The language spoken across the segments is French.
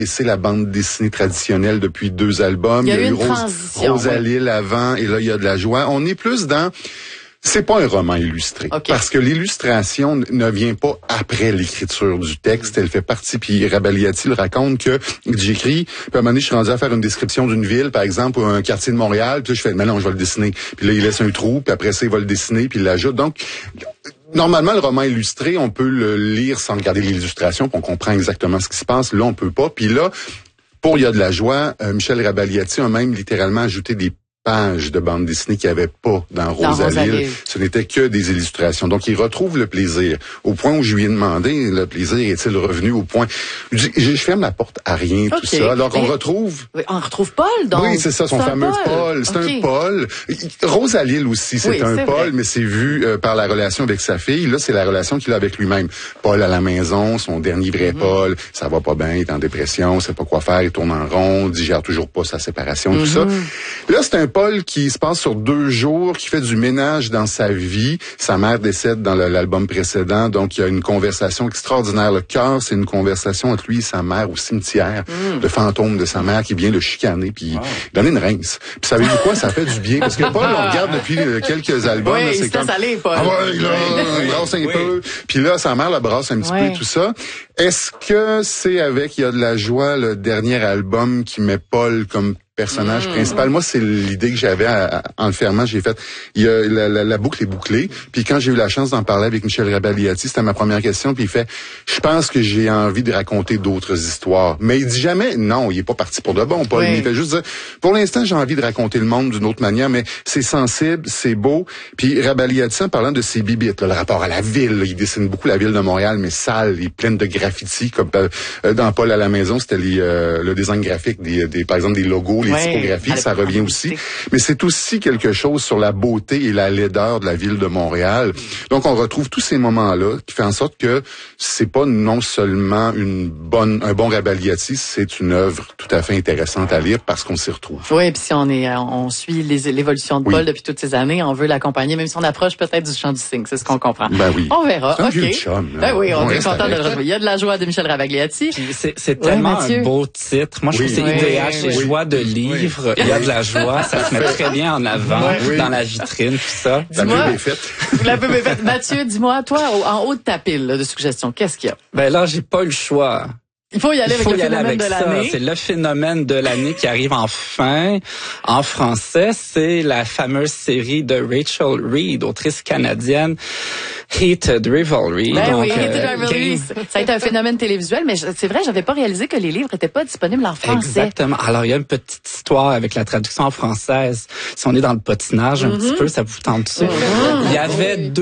Et c'est la bande dessinée traditionnelle depuis 2 albums. Il y a eu Rosalille avant, et là, il y a de la joie. On est plus dans... C'est pas un roman illustré. Okay. Parce que l'illustration ne vient pas après l'écriture du texte. Elle fait partie, puis Rabaliati le raconte que j'écris, puis à un moment donné, je suis rendu à faire une description d'une ville, par exemple, ou un quartier de Montréal, puis là, je fais, mais non, je vais le dessiner. Puis là, il laisse un trou, puis après ça, il va le dessiner, puis il l'ajoute. Donc, normalement, le roman illustré, on peut le lire sans regarder l'illustration, puis on comprend exactement ce qui se passe. Là, on peut pas. Puis là, pour Il y a de la joie, Michel Rabaliati a même littéralement ajouté des pages de bande dessinée qu'il n'y avait pas dans Rosalille. Ce n'était que des illustrations. Donc, il retrouve le plaisir. Au point où je lui ai demandé, le plaisir est-il revenu au point... Je ferme la porte à rien, tout ça. Alors, on retrouve... On retrouve Paul, donc. Oui, c'est ça, son fameux Paul. C'est un Paul. Rosalille aussi, c'est un Paul, vrai. Mais c'est vu par la relation avec sa fille. Là, c'est la relation qu'il a avec lui-même. Paul à la maison, son dernier vrai Paul, ça va pas bien, il est en dépression, sait pas quoi faire, il tourne en rond, digère toujours pas sa séparation, tout ça. Là, c'est un Paul qui se passe sur 2 jours, qui fait du ménage dans sa vie. Sa mère décède dans l'album précédent, donc il y a une conversation extraordinaire. Le cœur, c'est une conversation entre lui et sa mère au cimetière. Le fantôme de sa mère qui vient le chicaner, puis donner une rince. Puis savez-vous quoi? Ça fait du bien, parce que Paul, on regarde depuis quelques albums. Oui, là, c'est comme... Salé, Paul. Ah ouais, là, il brasse un peu. Puis là, sa mère la brasse un petit peu, tout ça. Est-ce que c'est avec Il y a de la joie, le dernier album, qui met Paul comme personnage principal? Moi, c'est l'idée que j'avais en le fermant. J'ai fait, il y a la boucle est bouclée. Puis quand j'ai eu la chance d'en parler avec Michel Rabaliati, c'était ma première question. Puis il fait, je pense que j'ai envie de raconter d'autres histoires. Mais il dit jamais, non, il est pas parti pour de bon, Paul. Il fait juste dire, pour l'instant, j'ai envie de raconter le monde d'une autre manière, mais c'est sensible, c'est beau. Puis Rabaliati, en parlant de ses bibites, là, le rapport à la ville, là, il dessine beaucoup la ville de Montréal, mais sale, il est pleine de graffitis, comme dans Paul à la maison, c'était le design graphique des par exemple, des logos, les typographies, ça revient aussi. Mais c'est aussi quelque chose sur la beauté et la laideur de la ville de Montréal. Donc, on retrouve tous ces moments-là qui fait en sorte que c'est pas non seulement un bon Rabaliati, c'est une œuvre tout à fait intéressante à lire parce qu'on s'y retrouve. Oui, puis si on suit l'évolution de Paul depuis toutes ces années, on veut l'accompagner, même si on approche peut-être du champ du cygne, c'est ce qu'on comprend. Ben oui. On verra. C'est un vieux chum, ben oui, on est content de le retrouver. Il y a de la joie de Michel Rabaliati. C'est tellement un beau titre. Moi, je trouve que c'est idéal. C'est joie de livre. Il y a de la joie. Ça se met très bien en avant dans la vitrine, tout ça. La pub est faite. La pub est faite. Mathieu, dis-moi, toi, en haut de ta pile de suggestions, qu'est-ce qu'il y a? Ben là, j'ai pas eu le choix. Il faut y aller avec le phénomène de l'année. C'est le phénomène de l'année qui arrive enfin en français. C'est la fameuse série de Rachel Reed, autrice canadienne, Heated Rivalry. Ben oui, Heated Rivalry. Ça a été un phénomène télévisuel, mais c'est vrai, j'avais pas réalisé que les livres étaient pas disponibles en français. Exactement. Alors, il y a une petite histoire avec la traduction en française. Si on est dans le potinage un petit peu, ça vous tente ça. Il y avait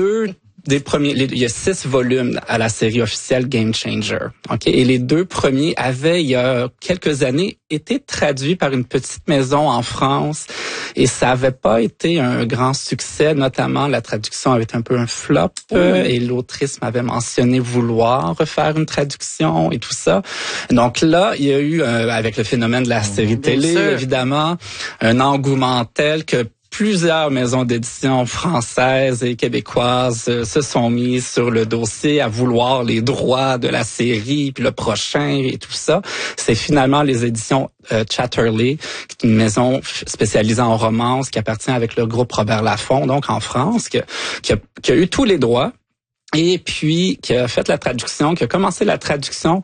il y a 6 volumes à la série officielle Game Changer. OK? Et les 2 premiers avaient, il y a quelques années, été traduits par une petite maison en France. Et ça avait pas été un grand succès, notamment la traduction avait été un peu un flop. Et l'autrice m'avait mentionné vouloir refaire une traduction et tout ça. Donc là, il y a eu, avec le phénomène de la série télé, évidemment, un engouement tel que plusieurs maisons d'édition françaises et québécoises se sont mises sur le dossier à vouloir les droits de la série, puis le prochain et tout ça. C'est finalement les éditions Chatterley, qui est une maison spécialisée en romance qui appartient avec le groupe Robert Laffont, donc en France, qui a eu tous les droits et puis qui a fait la traduction, qui a commencé la traduction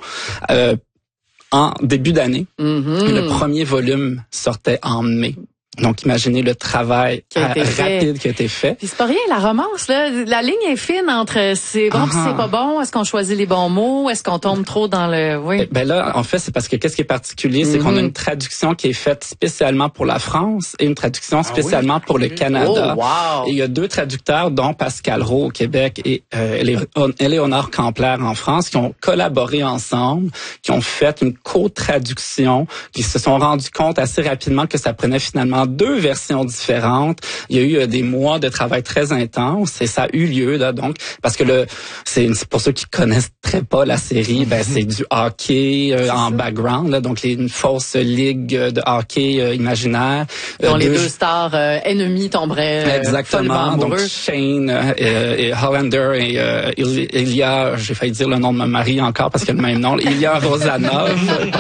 en début d'année. Le premier volume sortait en mai. Donc, imaginez le travail rapide qui a été fait. Puis c'est pas rien, la romance, là. La ligne est fine entre c'est bon puis c'est pas bon. Est-ce qu'on choisit les bons mots? Est-ce qu'on tombe trop dans le... Oui. Ben là, en fait, c'est parce que qu'est-ce qui est particulier? C'est qu'on a une traduction qui est faite spécialement pour la France et une traduction spécialement pour le Canada. Oh, wow. Et il y a 2 traducteurs, dont Pascal Roux au Québec et Éléonore Campler en France, qui ont collaboré ensemble, qui ont fait une co-traduction, qui se sont rendus compte assez rapidement que ça prenait finalement dans 2 versions différentes. Il y a eu des mois de travail très intense et ça a eu lieu là donc parce que c'est pour ceux qui connaissent très pas la série, c'est du hockey en background là, donc une fausse ligue de hockey imaginaire dont les 2 stars ennemis tomberaient exactement donc Shane et Hollander et Ilya, j'ai failli dire le nom de ma mari encore parce qu'il y a le même nom, Ilya Rosanov.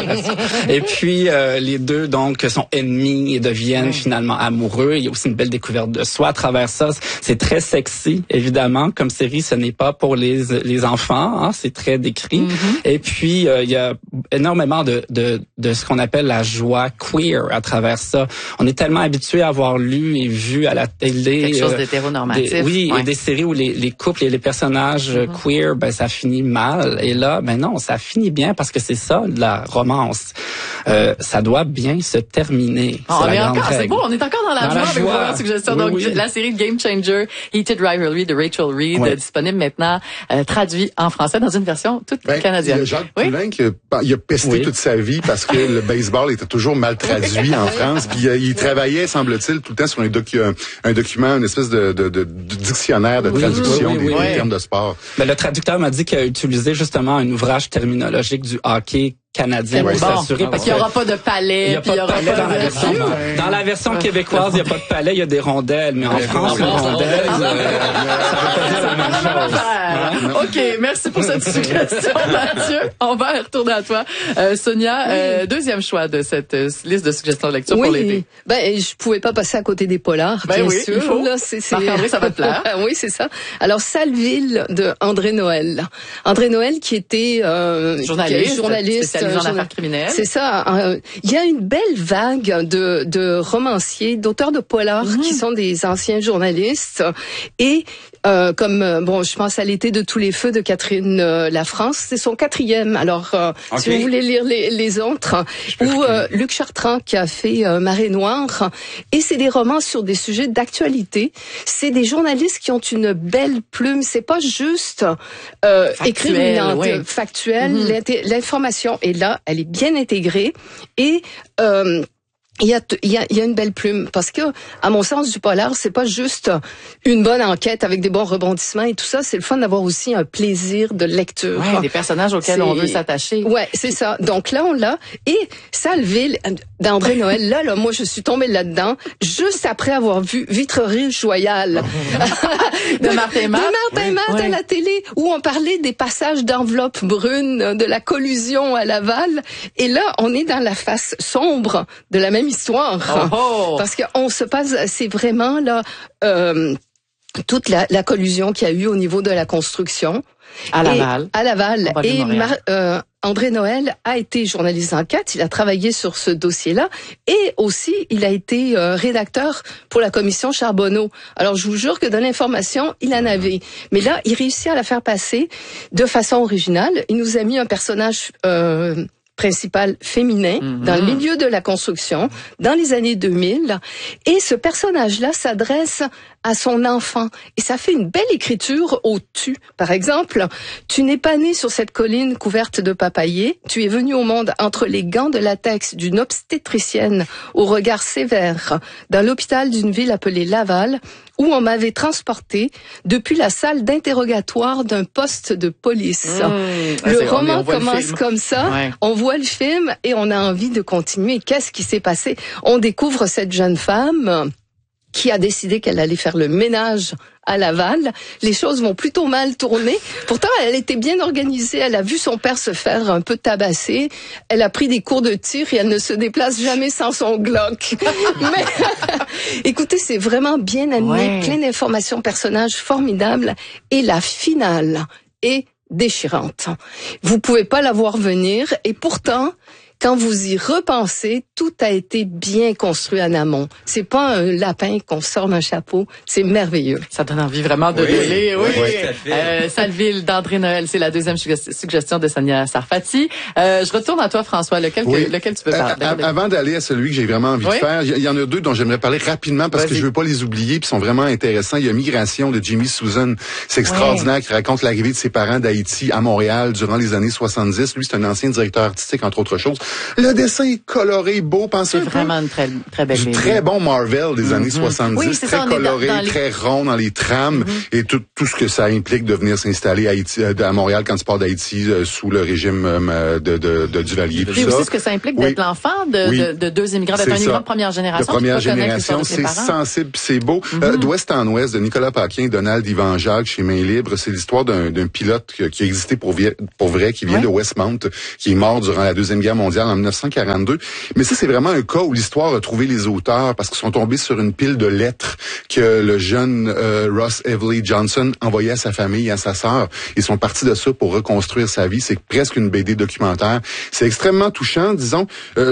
Et puis les 2 donc sont ennemis et deviennent finalement amoureux. Il y a aussi une belle découverte de soi à travers ça. C'est très sexy évidemment comme série, ce n'est pas pour les enfants, hein, c'est très décrit. Et puis il y a énormément de ce qu'on appelle la joie queer à travers ça. On est tellement habitué à avoir lu et vu à la télé quelque chose d'hétéronormatif. Et des séries où les couples et les personnages queer, ça finit mal. Et là, non, ça finit bien parce que c'est ça, la romance. Ça doit bien se terminer. C'est beau, on est encore dans la joie avec vos suggestions. Donc, la série Game Changer, Heated Rivalry de Rachel Reed, disponible maintenant, traduit en français dans une version toute canadienne. Il y a Jacques Poulain il a pesté toute sa vie parce que le baseball était toujours mal traduit en France. Puis il travaillait, semble-t-il, tout le temps sur un document, une espèce de dictionnaire de traduction des termes de sport. Le traducteur m'a dit qu'il a utilisé justement un ouvrage terminologique du hockey canadien pour s'assurer parce qu'il n'y aura pas de palais. Il n'y a pas de palais dans la version. Dans la version québécoise, il n'y a pas de palais, il y a des rondelles. Mais en France, une rondelle, ça veut pas dire la même chose. OK, merci pour cette suggestion, Mathieu. On va retourner à toi. Sonia, deuxième choix de cette liste de suggestions de lecture pour l'été. Je pouvais pas passer à côté des polars, bien sûr. Il faut. Là, Marc-André, ça va te plaire. Oui, c'est ça. Alors, Salville de André Noël. André Noël qui était journaliste spécialisé en affaires criminelles. C'est ça. Il y a une belle vague de romanciers, d'auteurs de polars qui sont des anciens journalistes et je pense à L'été de tous les feux de Catherine Lafrance, c'est son 4e. Alors, si vous voulez lire les autres, ou Luc Chartrand qui a fait Marée Noire, et c'est des romans sur des sujets d'actualité. C'est des journalistes qui ont une belle plume. C'est pas juste écrire factuel. L'information est là, elle est bien intégrée et il y a une belle plume parce que, à mon sens, du polar, c'est pas juste une bonne enquête avec des bons rebondissements et tout ça. C'est le fun d'avoir aussi un plaisir de lecture. Ouais, des personnages auxquels on veut s'attacher. Ouais, c'est ça. Donc là, on l'a. Et Salville d'André Noël, là, moi, je suis tombée là-dedans juste après avoir vu Vitrerie Joyal de Martin Matt. De Martin Matt à la télé où on parlait des passages d'enveloppe brune, de la collusion à Laval. Et là, on est dans la face sombre de la même histoire. Parce qu'on se passe, c'est vraiment là toute la collusion qu'il y a eu au niveau de la construction. À Laval. Et André Noël a été journaliste d'enquête, il a travaillé sur ce dossier-là et aussi il a été rédacteur pour la commission Charbonneau. Alors je vous jure que de l'information, il en avait. Mais là, il réussit à la faire passer de façon originale. Il nous a mis un personnage principal féminin dans le milieu de la construction dans les années 2000 et ce personnage-là s'adresse à son enfant et ça fait une belle écriture au tu. Par exemple, tu n'es pas né sur cette colline couverte de papayers, tu es venu au monde entre les gants de latex d'une obstétricienne au regard sévère dans l'hôpital d'une ville appelée Laval où on m'avait transporté depuis la salle d'interrogatoire d'un poste de police. Le roman commence comme ça, on voit le film et on a envie de continuer. Qu'est-ce qui s'est passé? On découvre cette jeune femme qui a décidé qu'elle allait faire le ménage à Laval. Les choses vont plutôt mal tourner. Pourtant, elle était bien organisée. Elle a vu son père se faire un peu tabasser. Elle a pris des cours de tir et elle ne se déplace jamais sans son Glock. Mais, écoutez, c'est vraiment bien animé, plein d'informations, personnages formidables. Et la finale est déchirante. Vous pouvez pas la voir venir et pourtant, quand vous y repensez, tout a été bien construit en amont. C'est pas un lapin qu'on sort d'un chapeau, c'est merveilleux. Ça donne envie vraiment de lire. Salville d'André Noël, c'est la deuxième suggestion de Sonia Sarfati. Je retourne à toi, François. Lequel tu peux parler? Avant d'aller à celui que j'ai vraiment envie de faire, il y en a 2 dont j'aimerais parler rapidement parce que je veux pas les oublier puis sont vraiment intéressants. Il y a Migration de Jimmy Susan. C'est extraordinaire, qui raconte l'arrivée de ses parents d'Haïti à Montréal durant les années 70. Lui, c'est un ancien directeur artistique, entre autres choses. Le dessin est coloré, beau, pensez. C'est vraiment une très, très belle BD. Très bon Marvel des années 70, oui, très ça, coloré, très rond dans les trames et tout ce que ça implique de venir s'installer à Montréal quand tu pars d'Haïti sous le régime de Duvalier. Et aussi ce que ça implique d'être l'enfant de deux immigrants, d'être un immigrant de première génération. De première génération, c'est sensible, c'est beau. D'ouest en ouest, de Nicolas Paquin et Donald Ivan-Jacques chez Main Libre, c'est l'histoire d'un pilote qui a existé pour vrai, qui vient de Westmount, qui est mort durant la Deuxième Guerre mondiale en 1942. Mais ça, c'est vraiment un cas où l'histoire a trouvé les auteurs parce qu'ils sont tombés sur une pile de lettres que le jeune Ross Everly Johnson envoyait à sa famille, à sa sœur. Ils sont partis de ça pour reconstruire sa vie. C'est presque une BD documentaire. C'est extrêmement touchant, disons.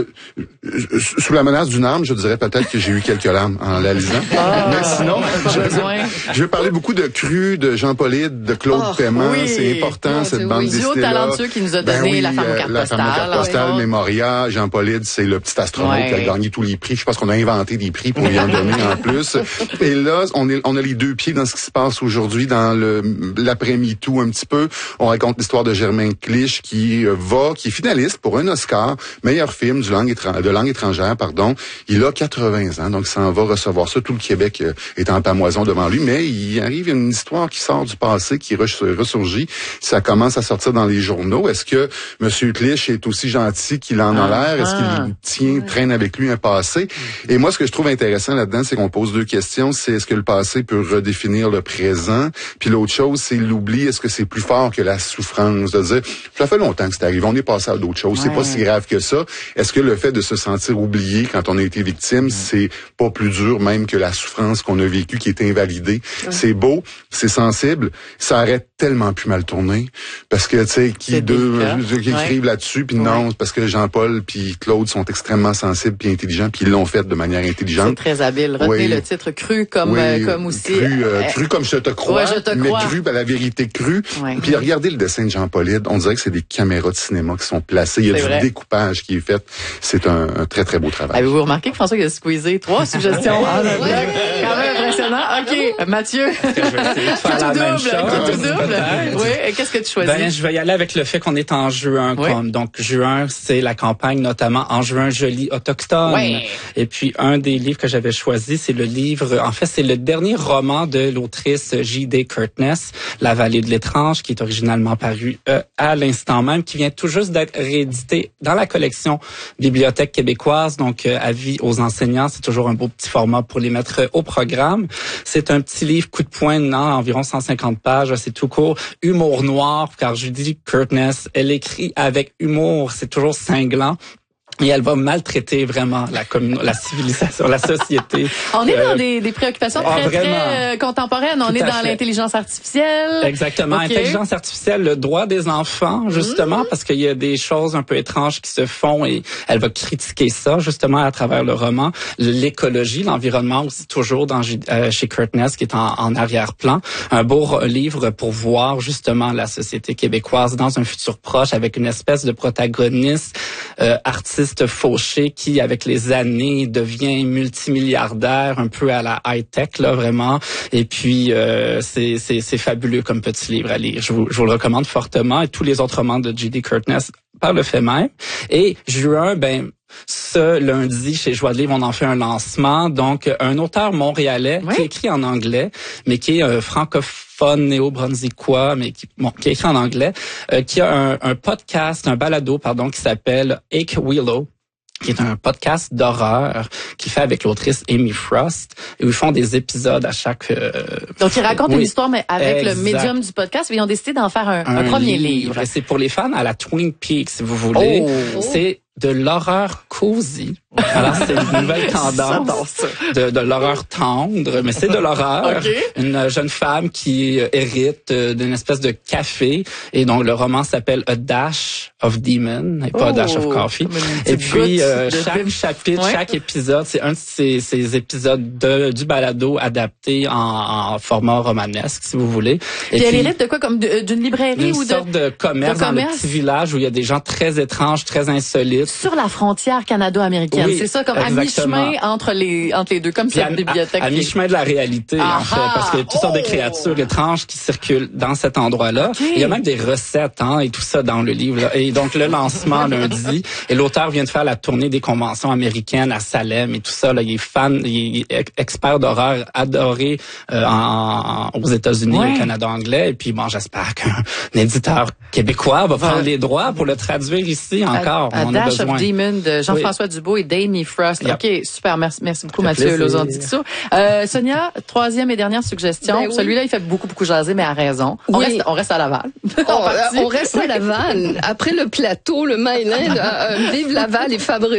Sous la menace d'une arme, je dirais peut-être que j'ai eu quelques larmes en la lisant. Mais sinon, je vais parler beaucoup de Cru, de Jean-Paul Hide, de Claude Paiement. Oui. C'est important, cette bande dessinée-là. Duo talentueux qui nous a donné La femme aux cartes postales. La femme aux cartes postales, Mémoria. Jean-Paul Hide, c'est le petit astronaute qui a gagné tous les prix. Je pense qu'on a inventé des prix pour lui en donner en plus. Et là, on a les deux pieds dans ce qui se passe aujourd'hui, dans l'après-MeToo un petit peu. On raconte l'histoire de Germain Clich qui est finaliste pour un Oscar, meilleur film de langue étrangère, pardon. Il a 80 ans, donc ça en va recevoir ça. Tout le Québec est en pamoison devant lui, mais il arrive une histoire qui sort du passé, qui ressurgit. Ça commence à sortir dans les journaux. Est-ce que M. Clich est aussi gentil qu'il en a l'air? Est-ce qu'il traîne avec lui un passé? Et moi, ce que je trouve intéressant là-dedans, c'est qu'on pose deux questions. C'est est-ce que le passé peut redéfinir le présent? Puis l'autre chose, c'est l'oubli. Est-ce que c'est plus fort que la souffrance? De dire, ça fait longtemps que c'est arrivé. On est passé à d'autres choses. C'est pas si grave que ça. Est-ce que le fait de se sentir oublié quand on a été victime, c'est pas plus dur même que la souffrance qu'on a vécue, qui est invalidée? C'est beau, c'est sensible. Ça aurait tellement pu mal tourner. Parce que, tu sais, qui écrivent là-dessus, puis non, parce que Jean-Paul puis Claude sont extrêmement sensibles puis intelligents, puis ils l'ont fait de manière intelligente. C'est très habile. Retenez le titre Cru comme aussi. Cru comme je te crois, mais cru à la vérité crue. Puis regardez le dessin de Jean-Paul Hide, on dirait que c'est des caméras de cinéma qui sont placées. Il y a du découpage qui est fait. C'est un très, très beau travail. Avez-vous remarqué que François a squeezé 3 suggestions en même temps? Quand même impressionnant. OK, Mathieu. Tout double. Oui, qu'est-ce que tu choisis? Je vais y aller avec le fait qu'on est en juin. Donc, juin, c'est la campagne, notamment En juin joli autochtone. Et puis, un des livres que j'avais choisi, c'est le livre, en fait, c'est le dernier roman de l'autrice J.D. Curtness, La vallée de l'étrange, qui est originalement paru à l'instant même, qui vient tout juste d'être réédité dans la collection Bibliothèque québécoise. Donc, avis aux enseignants, c'est toujours un beau petit format pour les mettre au programme. C'est un petit livre coup de poing, environ 150 pages, c'est tout court. Humour noir, car Judy Curtness, elle écrit avec humour, c'est toujours cinglant. Et elle va maltraiter vraiment la civilisation, la société. On est dans des préoccupations très contemporaines. On est dans l'intelligence artificielle. Exactement. Intelligence artificielle, le droit des enfants, justement, parce qu'il y a des choses un peu étranges qui se font et elle va critiquer ça, justement, à travers le roman. L'écologie, l'environnement aussi, toujours chez Curtness, qui est en arrière-plan. Un beau livre pour voir, justement, la société québécoise dans un futur proche avec une espèce de protagoniste artiste fauché qui, avec les années, devient multimilliardaire, un peu à la high-tech, là, vraiment. Et puis, c'est fabuleux comme petit livre à lire. Je vous le recommande fortement. Et tous les autres romans de J.D. Curtness par le fait même. Et juin, ce lundi, chez Joie de Livre, on en fait un lancement. Donc, un auteur montréalais qui écrit en anglais, mais qui est francophone néo-brunswickois, mais qui écrit en anglais, qui a un podcast, un balado, qui s'appelle Ake Willow, qui est un podcast d'horreur qu'il fait avec l'autrice Amy Frost, et où ils font des épisodes à chaque... Donc, ils racontent une histoire, mais avec le médium du podcast, ils ont décidé d'en faire un premier livre. C'est pour les fans à la Twin Peaks, si vous voulez. C'est de l'horreur cosy. Alors, c'est une nouvelle tendance de l'horreur tendre, mais c'est de l'horreur. Une jeune femme qui hérite d'une espèce de café, et donc le roman s'appelle A Dash of Demon, et pas A Dash of Coffee. Et puis, chaque chapitre, chaque épisode, c'est un de ces épisodes du balado adapté en format romanesque, si vous voulez. Et puis elle hérite de quoi, comme d'une librairie ou d'une sorte de commerce dans le petit village où il y a des gens très étranges, très insolites. Sur la frontière canado-américaine. Alien. Oui, c'est ça, comme exactement. À mi-chemin entre les deux, comme cette bibliothèque. À mi-chemin de la réalité, en fait, parce qu'il y a toutes sortes de créatures étranges qui circulent dans cet endroit-là. Okay. Il y a même des recettes, et tout ça dans le livre, là. Et donc, le lancement lundi, et l'auteur vient de faire la tournée des conventions américaines à Salem et tout ça, là. Il est fan, il est expert d'horreur, adoré, aux États-Unis, au Canada anglais. Et puis, bon, j'espère qu'un éditeur québécois va prendre les droits pour le traduire ici encore. A Dash of Demon de Jean-François Dubois et Damien Frost. Yep. OK, super. Merci beaucoup, Mathieu Lozon-Dixot. Sonia, troisième et dernière suggestion. Ben celui-là, il fait beaucoup jaser, mais à raison. On reste à Laval. On reste à Laval. Après le plateau, le Maïlin, vive Laval et Fabré.